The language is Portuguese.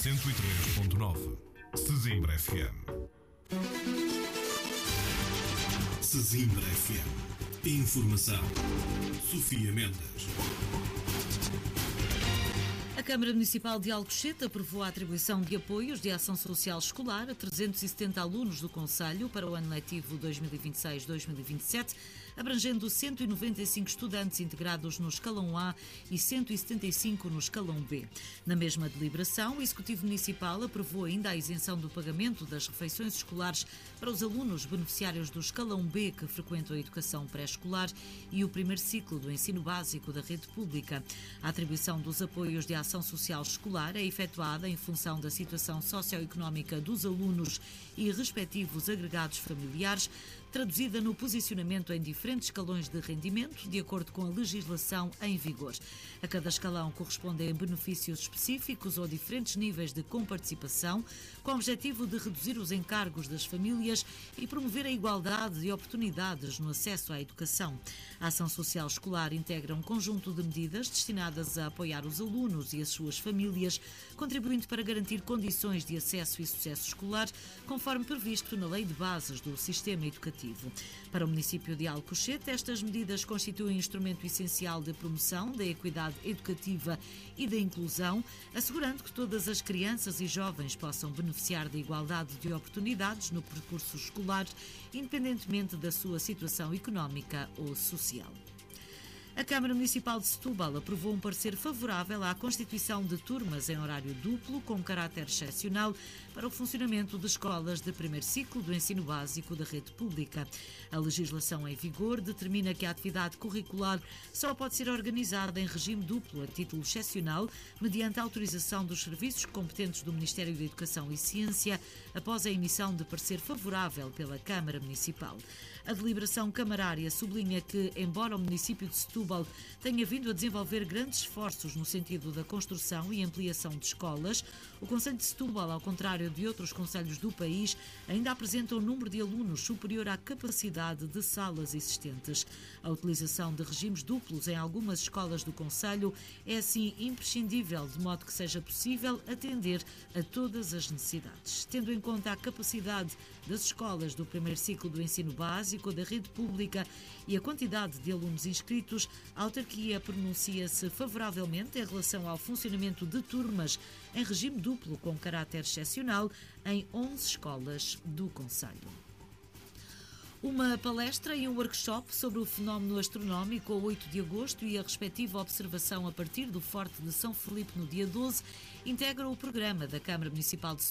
103.9 Sesimbra FM. Sesimbra FM. Informação. Sofia Mendes. A Câmara Municipal de Alcochete aprovou a atribuição de apoios de ação social escolar a 370 alunos do concelho para o ano letivo 2026-2027, abrangendo 195 estudantes integrados no escalão A e 175 no escalão B. Na mesma deliberação, o Executivo Municipal aprovou ainda a isenção do pagamento das refeições escolares para os alunos beneficiários do escalão B que frequentam a educação pré-escolar e o primeiro ciclo do ensino básico da rede pública. A atribuição dos apoios de ação social escolar é efetuada em função da situação socioeconómica dos alunos e respectivos agregados familiares, traduzida no posicionamento em diferentes escalões de rendimento, de acordo com a legislação em vigor. A cada escalão correspondem benefícios específicos ou diferentes níveis de comparticipação, com o objetivo de reduzir os encargos das famílias e promover a igualdade de oportunidades no acesso à educação. A ação social escolar integra um conjunto de medidas destinadas a apoiar os alunos e as suas famílias, contribuindo para garantir condições de acesso e sucesso escolar, conforme previsto na Lei de Bases do Sistema Educativo. Para o município de Alcochete, estas medidas constituem um instrumento essencial de promoção da equidade educativa e da inclusão, assegurando que todas as crianças e jovens possam beneficiar da igualdade de oportunidades no percurso escolar, independentemente da sua situação económica ou social. A Câmara Municipal de Setúbal aprovou um parecer favorável à constituição de turmas em horário duplo com caráter excepcional para o funcionamento de escolas de primeiro ciclo do ensino básico da rede pública. A legislação em vigor determina que a atividade curricular só pode ser organizada em regime duplo a título excepcional, mediante a autorização dos serviços competentes do Ministério da Educação e Ciência, após a emissão de parecer favorável pela Câmara Municipal. A deliberação camarária sublinha que, embora o município de Setúbal tenha vindo a desenvolver grandes esforços no sentido da construção e ampliação de escolas, o concelho de Setúbal, ao contrário de outros concelhos do país, ainda apresenta um número de alunos superior à capacidade de salas existentes. A utilização de regimes duplos em algumas escolas do concelho é assim imprescindível, de modo que seja possível atender a todas as necessidades. Tendo em conta a capacidade das escolas do primeiro ciclo do ensino básico da rede pública e a quantidade de alunos inscritos, a autarquia pronuncia-se favoravelmente em relação ao funcionamento de turmas em regime duplo com caráter excepcional em 11 escolas do concelho. Uma palestra e um workshop sobre o fenómeno astronómico a 8 de agosto e a respectiva observação a partir do Forte de São Filipe no dia 12 integram o programa da Câmara Municipal de